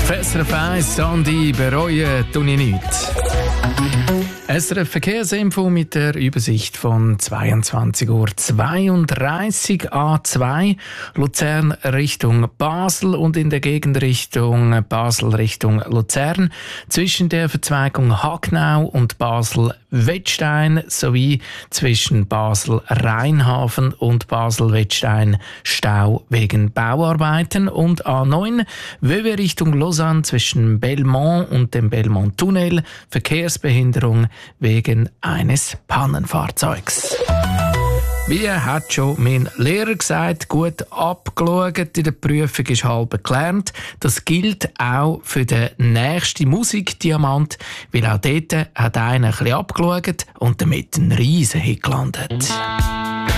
Auf SRF 1, Sandy, bereuen tue ich nichts. SRF Verkehrsinfo mit der Übersicht von 22:32 Uhr. A2 Luzern Richtung Basel und in der Gegend Richtung Basel Richtung Luzern. Zwischen der Verzweigung Hagnau und Basel-Wettstein sowie zwischen Basel-Rheinhafen und Basel-Wettstein Stau wegen Bauarbeiten. Und A9 Wöwe Richtung Lausanne zwischen Belmont und dem Belmont-Tunnel Verkehrsbehinderung wegen eines Pannenfahrzeugs. Wie hat schon mein Lehrer gesagt, gut abgeschaut in der Prüfung ist halb gelernt. Das gilt auch für den nächsten Musikdiamant, weil auch dort hat einer ein bisschen abgeschaut und damit einen riesen Hit gelandet.